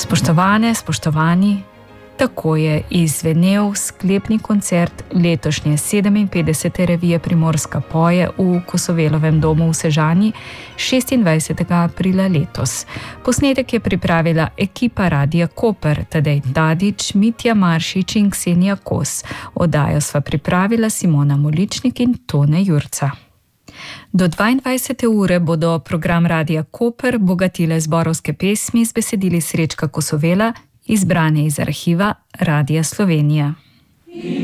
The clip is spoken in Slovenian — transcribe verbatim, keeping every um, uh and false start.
Spoštovane, spoštovani, tako je izzvenel sklepni koncert letošnje sedeminpetdesete revije Primorska poje v Kosovelovem domu v Sežani šestindvajsetega aprila letos. Posnetek je pripravila ekipa Radia Koper, Tadej Dadič, Mitja Maršič in Ksenija Kos. Oddajo sva pripravila Simona Moličnik in Tone Jurca. Do dvaindvajsete ure bodo program Radia Koper bogatile zborovske pesmi z besedili Srečka Kosovela, izbrane iz arhiva Radia Slovenija.